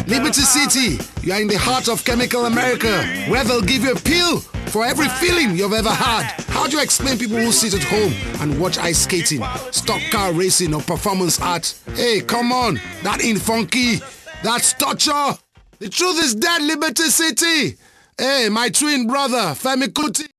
Liberty City, you are in the heart of Chemical America, where they'll give you a pill for every feeling you've ever had. How do you explain people who sit at home and watch ice skating, stock car racing or performance art? Hey, come on, that ain't funky, that's torture. The truth is dead, Liberty City. Hey, my twin brother, Femi Kuti.